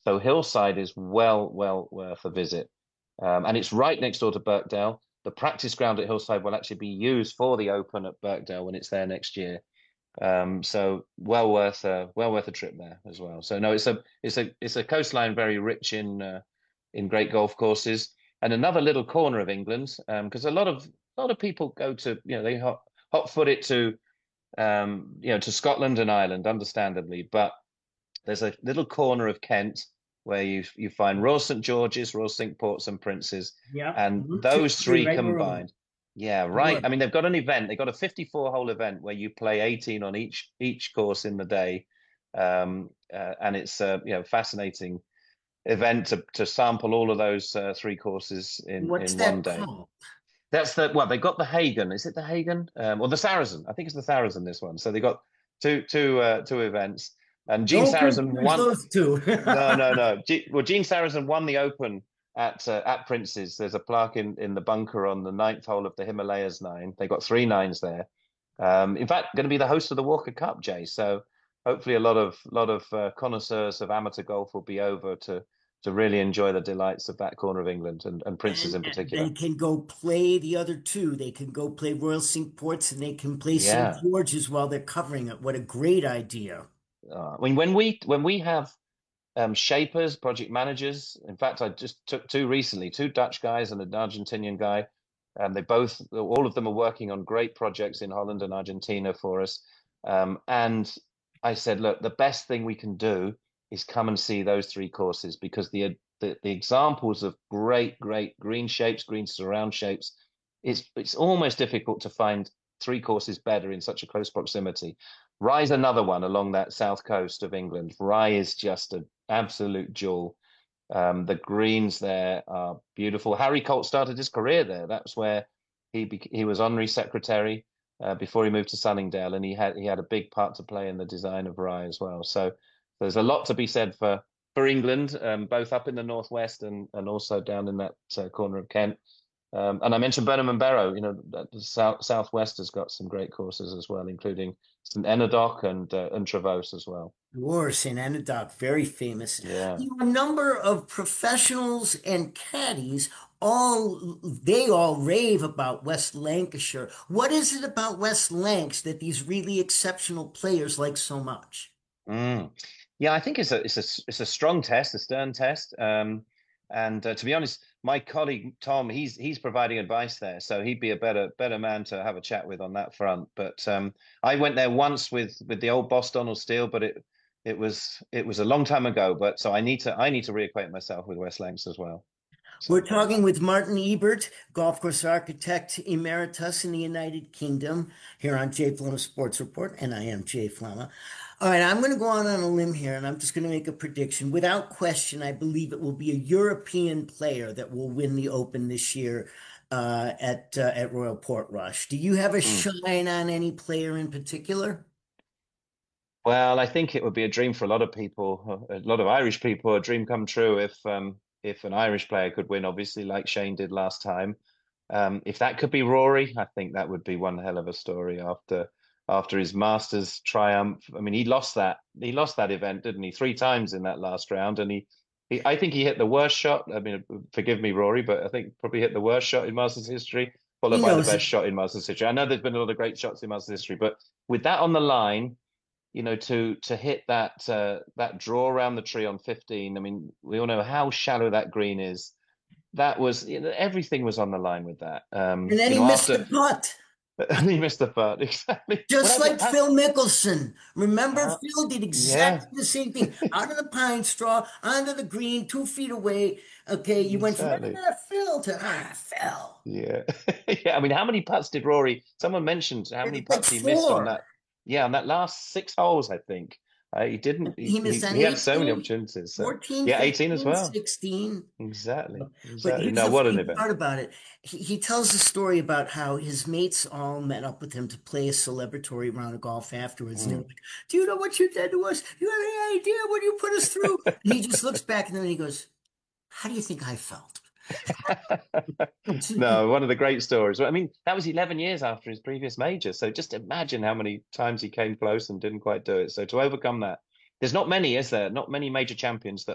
So Hillside is well worth a visit. And it's right next door to Birkdale. The practice ground at Hillside will actually be used for the Open at Birkdale when it's there next year. So well worth a trip there as well. So no, it's a coastline very rich in great golf courses, and another little corner of England because a lot of people go to they hot foot it to to Scotland and Ireland, understandably, but there's a little corner of Kent where you find Royal St George's, Royal Cinque Ports, and Princes, Yeah. and Route those 203, three right in Rome. combined. Yeah, right. Sure. I mean, they've got an event. They've got a 54 hole event where you play 18 on each course in the day, and it's a fascinating event to sample all of those three courses What's in one that day. called? That's they got the Hagen. Is it the Hagen or the Saracen? I think it's the Saracen. This one. So they got two events, and Gene Don't Sarazen confuse won. those two. No, no, no. Well, Gene Sarazen won the Open at Prince's. There's a plaque in the bunker on the ninth hole of the Himalayas nine. They got three nines there. In fact, going to be the host of the Walker Cup, Jay. So hopefully, a lot of connoisseurs of amateur golf will be over to really enjoy the delights of that corner of England and Prince's in And they particular. can go play the other two. They can go play Royal Cinque Ports and they can play St. Yeah. George's while they're covering it. What a great idea. I mean, when we have shapers, project managers. In fact, I just took two recently, two Dutch guys and an Argentinian guy. All of them are working on great projects in Holland and Argentina for us. And I said, look, the best thing we can do is come and see those three courses because the examples of great green shapes, green surround shapes, it's almost difficult to find three courses better in such a close proximity. Rye is another one along that south coast of England. Rye is just an absolute jewel. The greens there are beautiful. Harry Colt started his career there. That's where he was honorary secretary before he moved to Sunningdale, and he had a big part to play in the design of Rye as well. So there's a lot to be said for England, both up in the northwest and also down in that corner of Kent. And I mentioned Burnham and Barrow. The southwest has got some great courses as well, including St Enodoc and Trevose as well. War, St. Enodoc, very famous. Yeah. A number of professionals and caddies, they all rave about West Lancashire. What is it about West Lancs that these really exceptional players like so much? Mm. Yeah, I think it's a strong test, a stern test. And to be honest, my colleague Tom, he's providing advice there, so he'd be a better man to have a chat with on that front. But I went there once with the old boss Donald Steele, but it was a long time ago. But so I need to reacquaint myself with West Lancs as well. We're So talking with Martin Ebert, golf course architect emeritus in the United Kingdom, here on Jay Flama Sports Report, and I am Jay Flama. All right, I'm going to go on a limb here, and I'm just going to make a prediction. Without question, I believe it will be a European player that will win the Open this year at Royal Portrush. Do you have a mm. shine on any player in particular? Well, I think it would be a dream for a lot of people, a lot of Irish people, a dream come true if an Irish player could win, obviously, like Shane did last time. If that could be Rory, I think that would be one hell of a story after his Masters triumph. I mean, he lost that event, didn't he? Three times in that last round, and I think he hit the worst shot. I mean, forgive me, Rory, but I think probably hit the worst shot in Masters history, He followed by the knows best it. shot in Masters history. I know there's been a lot of great shots in Masters history, but with that on the line to hit that draw around the tree on 15. I mean, we all know how shallow that green is. That was everything was on the line with that. And then he missed the After putt. he missed the putt exactly. Just like Phil Mickelson. Remember, How, Phil did yeah, exactly the same thing. Out of the pine straw, onto the green, 2 feet away. Okay, you went from exactly. Phil to Phil. Yeah, yeah. I mean, how many putts did Rory? Someone mentioned how many Like putts he missed on four. that. Yeah, on that last six holes, I think he didn't. He, He missed he on he had so many 18, opportunities. So 14, yeah, 18 as 15, well. 16. Exactly, But exactly. here's No, the what an funny event. part about it. He tells the story about how his mates all met up with him to play a celebratory round of golf afterwards. And they're Mm. like, "Do you know what you did to us? Do you have any idea what you put us through?" And he just looks back and then he goes, "How do you think I felt?" No, one of the great stories. Well, I mean, that was 11 years after his previous major. So just imagine how many times he came close and didn't quite do it. So to overcome that, there's not many, is there? Not many major champions that